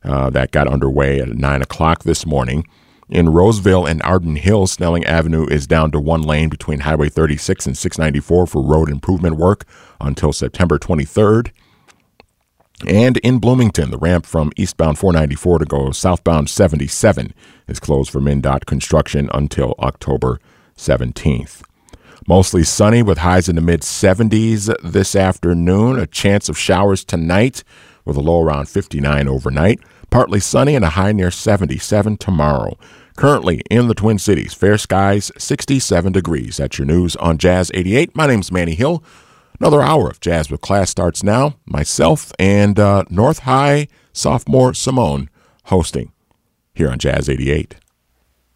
that got underway at 9 o'clock this morning. In Roseville and Arden Hills, Snelling Avenue is down to one lane between Highway 36 and 694 for road improvement work until September 23rd. And in Bloomington, the ramp from eastbound 494 to go southbound 77 is closed for MnDOT construction until October 17th. Mostly sunny with highs in the mid-70s this afternoon. A chance of showers tonight with a low around 59 overnight. Partly sunny and a high near 77 tomorrow. Currently in the Twin Cities, fair skies, 67 degrees. That's your news on Jazz 88. My name's Manny Hill. Another hour of Jazz with Class starts now. Myself and North High sophomore Simone hosting here on Jazz 88.